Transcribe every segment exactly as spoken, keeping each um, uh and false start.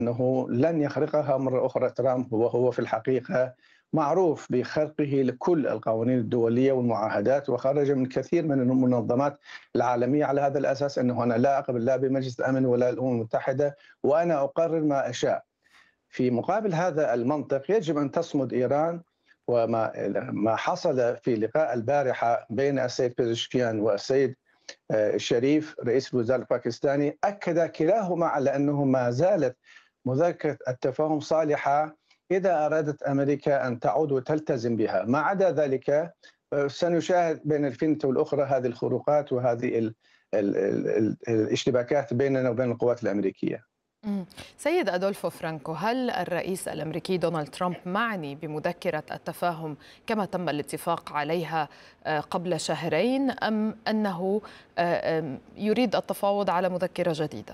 أنه لن يخرقها مرة أخرى ترامب، وهو في الحقيقة معروف بخرقه لكل القوانين الدولية والمعاهدات، وخرج من كثير من المنظمات العالمية على هذا الأساس، أنه أنا لا أقبل لا بمجلس الأمن ولا الأمم المتحدة، وأنا أقرر ما أشاء. في مقابل هذا المنطق يجب أن تصمد إيران. وما ما حصل في لقاء البارحة بين السيد بيزشكيان والسيد الشريف رئيس الوزراء الباكستاني أكد كلاهما على أنه ما زالت مذكرة التفاهم صالحة إذا أرادت أمريكا أن تعود وتلتزم بها. ما عدا ذلك سنشاهد بين الفينة والأخرى هذه الخروقات وهذه ال ال ال الاشتباكات بيننا وبين القوات الأمريكية. مم. سيد أدولفو فرانكو، هل الرئيس الأمريكي دونالد ترامب معني بمذكرة التفاهم كما تم الاتفاق عليها قبل شهرين، أم أنه يريد التفاوض على مذكرة جديدة؟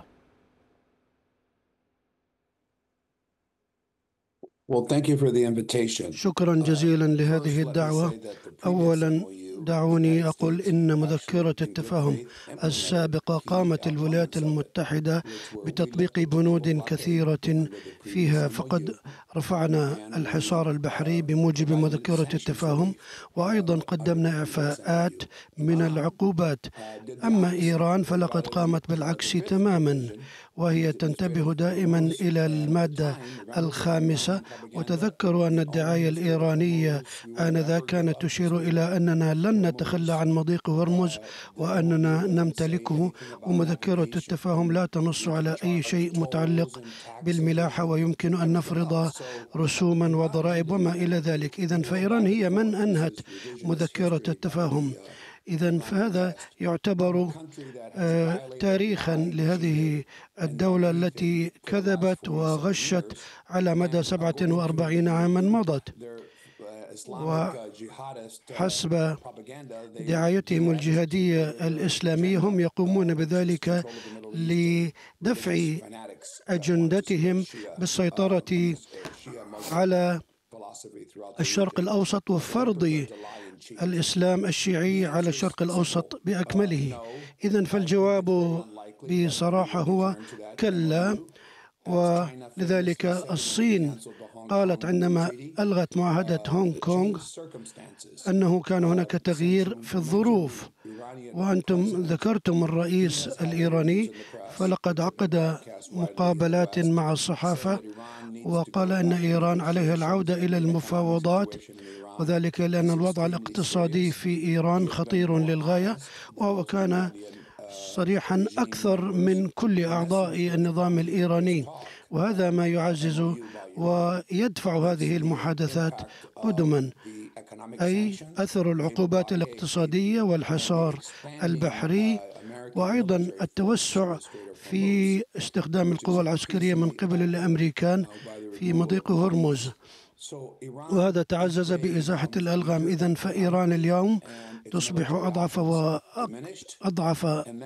شكرا جزيلا لهذه الدعوة. أولا دعوني أقول إن مذكرة التفاهم السابقة قامت الولايات المتحدة بتطبيق بنود كثيرة فيها، فقد رفعنا الحصار البحري بموجب مذكرة التفاهم، وأيضا قدمنا إعفاءات من العقوبات. أما إيران فلقد قامت بالعكس تماما، وهي تنتبه دائما إلى المادة الخامسة. وتذكروا أن الدعاية الإيرانية آنذاك كانت تشير إلى أننا لن نتخلى عن مضيق هرمز وأننا نمتلكه، ومذكرة التفاهم لا تنص على أي شيء متعلق بالملاحة، ويمكن أن نفرض رسوما وضرائب وما إلى ذلك. إذن فإيران هي من أنهت مذكرة التفاهم. إذن فهذا يعتبر آه تاريخا لهذه الدولة التي كذبت وغشت على مدى سبعة وأربعين عاما مضت. وحسب دعايتهم الجهادية الإسلامية هم يقومون بذلك لدفع أجندتهم بالسيطرة على الشرق الأوسط وفرض الإسلام الشيعي على الشرق الأوسط بأكمله. إذن فالجواب بصراحة هو كلا. ولذلك الصين قالت عندما ألغت معاهدة هونغ كونغ أنه كان هناك تغيير في الظروف. وأنتم ذكرتم الرئيس الإيراني، فلقد عقد مقابلات مع الصحافة وقال أن إيران عليها العودة إلى المفاوضات، وذلك لأن الوضع الاقتصادي في إيران خطير للغاية، وهو كان صريحا أكثر من كل أعضاء النظام الإيراني، وهذا ما يعزز ويدفع هذه المحادثات قدما، أي أثر العقوبات الاقتصادية والحصار البحري، وأيضا التوسع في استخدام القوى العسكرية من قبل الأمريكان في مضيق هرمز، وهذا تعزز بإزاحة الألغام. إذن فإيران اليوم تصبح أضعف وأضعف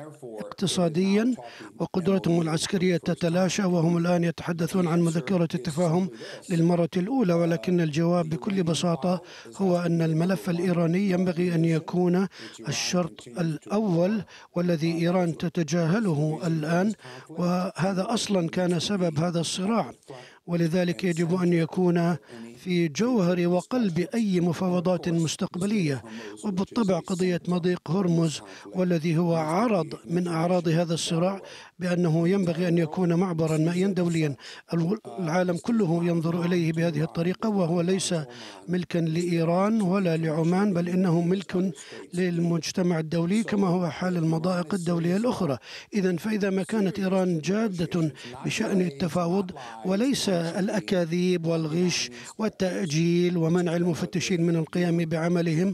اقتصاديا، وقدرتهم العسكرية تتلاشى، وهم الآن يتحدثون عن مذكرة التفاهم للمرة الأولى. ولكن الجواب بكل بساطة هو أن الملف الإيراني ينبغي أن يكون الشرط الأول، والذي إيران تتجاهله الآن، وهذا أصلا كان سبب هذا الصراع. ولذلك يجب أن يكون في جوهر وقلب أي مفاوضات مستقبلية. وبالطبع قضية مضيق هرمز والذي هو عرض من أعراض هذا الصراع، بأنه ينبغي أن يكون معبرا مائيا دوليا. العالم كله ينظر إليه بهذه الطريقة، وهو ليس ملكا لإيران ولا لعمان، بل إنه ملك للمجتمع الدولي كما هو حال المضائق الدولية الأخرى. إذن فإذا ما كانت إيران جادة بشأن التفاوض وليس الأكاذيب والغش والتأجيل ومنع المفتشين من القيام بعملهم،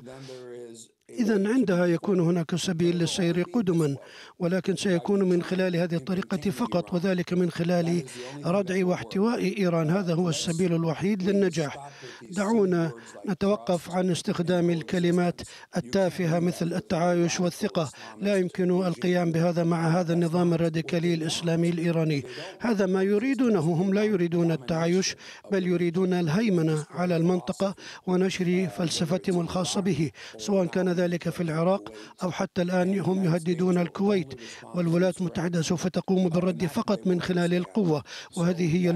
إذن عندها يكون هناك سبيل للسير قدما، ولكن سيكون من خلال هذه الطريقة فقط، وذلك من خلال ردع واحتواء إيران. هذا هو السبيل الوحيد للنجاح. دعونا نتوقف عن استخدام الكلمات التافهة مثل التعايش والثقة. لا يمكن القيام بهذا مع هذا النظام الراديكالي الإسلامي الإيراني. هذا ما يريدونه، هم لا يريدون التعايش بل يريدون الهيمنة على المنطقة ونشر فلسفتهم الخاصة به، سواء كان ذلك في العراق أو حتى الآن هم يهددون الكويت. والولايات المتحدة سوف تقوم بالرد فقط من خلال القوة، وهذه هي